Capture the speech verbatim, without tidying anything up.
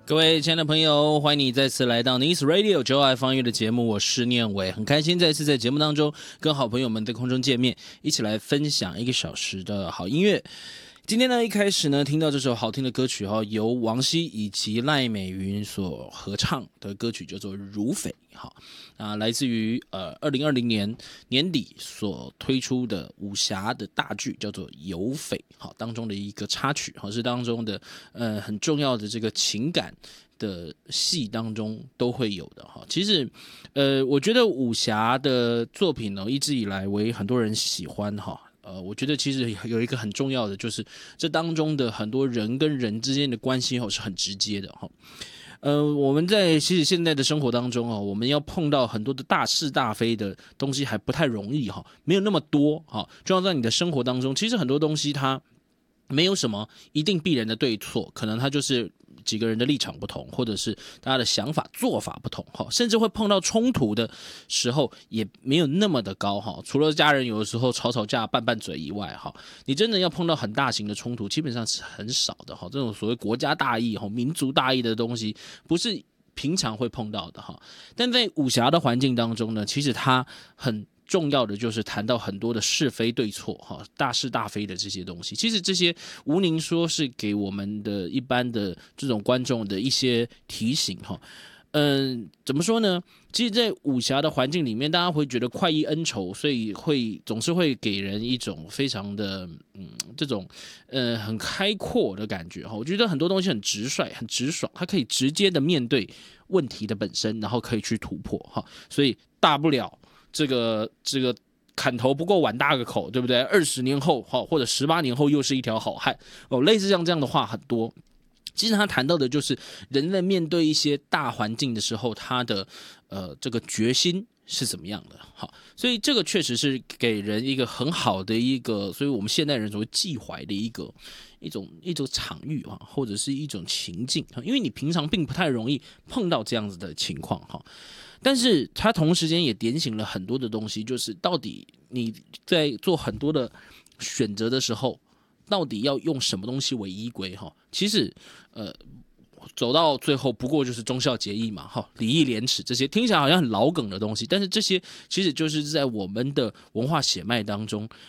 各位亲爱的朋友，欢迎你再次来到 Nice Radio 九爱方乐的节目，我是念伟，很开心再次在节目当中跟好朋友们在空中见面，一起来分享一个小时的好音乐。今天呢，一开始呢，听到这首好听的歌曲哈，由王晰以及赖美云所合唱的歌曲叫做《如匪》哈啊，来自于呃二零二零年年底所推出的武侠的大剧叫做《有匪》好当中的一个插曲哈，是当中的呃很重要的这个情感的戏当中都会有的哈。其实，呃，我觉得武侠的作品呢，一直以来为很多人喜欢哈。呃，我觉得其实有一个很重要的，就是这当中的很多人跟人之间的关系哈是很直接的哈。呃，我们在其实现在的生活当中啊，我们要碰到很多的大是大非的东西还不太容易哈，没有那么多哈。就像在你的生活当中，其实很多东西它没有什么一定必然的对错，可能它就是几个人的立场不同，或者是大家的想法做法不同，甚至会碰到冲突的时候也没有那么的高，除了家人有的时候吵吵架拌拌嘴以外，你真的要碰到很大型的冲突基本上是很少的，这种所谓国家大义民族大义的东西不是平常会碰到的。但在武侠的环境当中呢，其实它很重要的就是谈到很多的是非对错大是大非的这些东西，其实这些吴宁说是给我们的一般的这种观众的一些提醒。嗯，怎么说呢？其实，在武侠的环境里面，大家会觉得快意恩仇，所以会总是会给人一种非常的嗯这种呃很开阔的感觉哈。我觉得很多东西很直率、很直爽，它可以直接的面对问题的本身，然后可以去突破哈。所以大不了这个这个砍头不够碗大个口，对不对？二十年后或者十八年后又是一条好汉哦，类似像这样的话很多。其实他谈到的就是人在面对一些大环境的时候，他的呃这个决心是怎么样的。好，所以这个确实是给人一个很好的一个，所以我们现代人所谓寄怀的一个一种一种场域啊，或者是一种情境，因为你平常并不太容易碰到这样子的情况哈。但是他同时间也点醒了很多的东西，就是到底你在做很多的选择的时候，到底要用什么东西为依归哈？其实，呃，走到最后不过就是忠孝节义嘛，哈，礼义廉耻这些听起来好像很老梗的东西，但是这些其实就是在我们的文化血脉当中